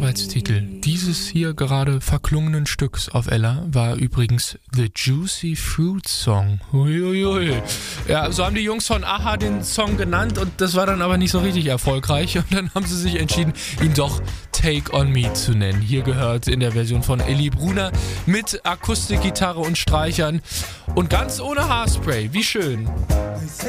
Arbeitstitel dieses hier gerade verklungenen Stücks auf Ella war übrigens The Juicy Fruit Song. Huiuiui. Ja, so haben die Jungs von Aha den Song genannt und das war dann aber nicht so richtig erfolgreich und dann haben sie sich entschieden, ihn doch Take On Me zu nennen. Hier gehört in der Version von Elli Brunner mit Akustikgitarre und Streichern und ganz ohne Haarspray. Wie schön.